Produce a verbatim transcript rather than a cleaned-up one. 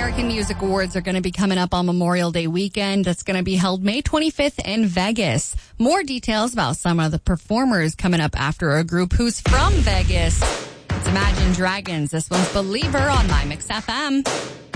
American Music Awards are going to be coming up on Memorial Day weekend. That's going to be held May twenty-fifth in Vegas. More details about some of the performers coming up after a group who's from Vegas. It's Imagine Dragons. This one's Believer on My Mix F M.